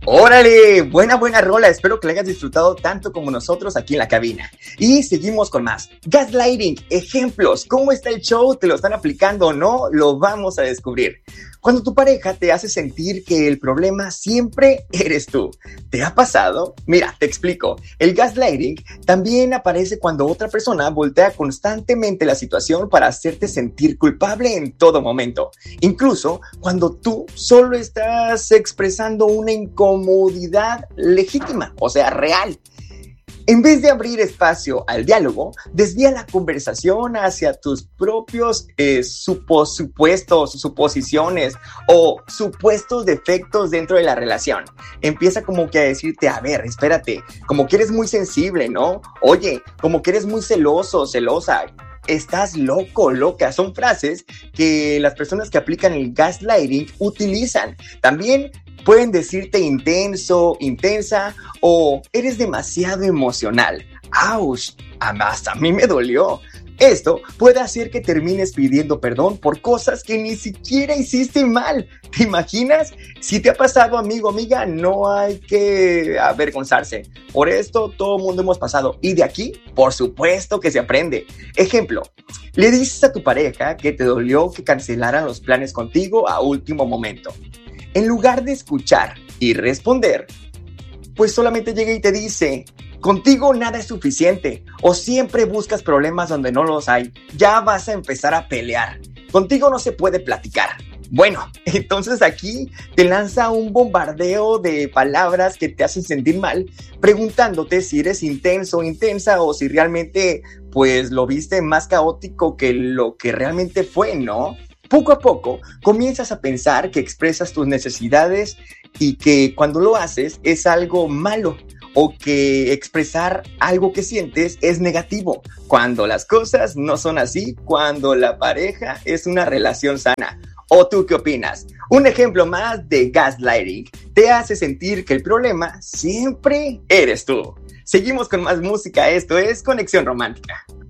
¡Órale! Buena rola. Espero que la hayas disfrutado tanto como nosotros aquí en la cabina. Y seguimos con más. Gaslighting, ejemplos. ¿Cómo está el show? ¿Te lo están aplicando o no? Lo vamos a descubrir. Cuando tu pareja te hace sentir que el problema siempre eres tú. ¿Te ha pasado? Mira, te explico. El gaslighting también aparece cuando otra persona voltea constantemente la situación para hacerte sentir culpable en todo momento. Incluso cuando tú solo estás expresando una incomodidad legítima, o sea, real. En vez de abrir espacio al diálogo, desvía la conversación hacia tus propios suposiciones o supuestos defectos dentro de la relación. Empieza como que a decirte, a ver, espérate, como que eres muy sensible, ¿no? Oye, como que eres muy celoso, celosa. Estás loco, loca. Son frases que las personas que aplican el gaslighting utilizan. También pueden decirte intenso, intensa o eres demasiado emocional. ¡Auch! Hasta a mí me dolió. Esto puede hacer que termines pidiendo perdón por cosas que ni siquiera hiciste mal. ¿Te imaginas? Si te ha pasado, amigo, amiga, no hay que avergonzarse. Por esto todo el mundo hemos pasado. Y de aquí, por supuesto que se aprende. Ejemplo, le dices a tu pareja que te dolió que cancelaran los planes contigo a último momento. En lugar de escuchar y responder, pues solamente llega y te dice, contigo nada es suficiente, o siempre buscas problemas donde no los hay, ya vas a empezar a pelear, contigo no se puede platicar. Bueno, entonces aquí te lanza un bombardeo de palabras que te hacen sentir mal, preguntándote si eres intenso o intensa o si realmente pues lo viste más caótico que lo que realmente fue, ¿no? Poco a poco comienzas a pensar que expresas tus necesidades y que cuando lo haces es algo malo o que expresar algo que sientes es negativo, cuando las cosas no son así, cuando la pareja es una relación sana. ¿O tú qué opinas? Un ejemplo más de gaslighting te hace sentir que el problema siempre eres tú. Seguimos con más música, esto es Conexión Romántica.